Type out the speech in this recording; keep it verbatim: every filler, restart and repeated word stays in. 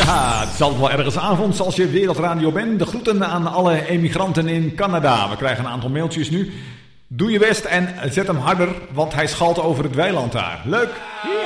Ja, het is altijd wel ergens avonds als je Wereldradio bent. De groeten aan alle emigranten in Canada. We krijgen een aantal mailtjes nu. Doe je best en zet hem harder, want hij schalt over het weiland daar. Leuk!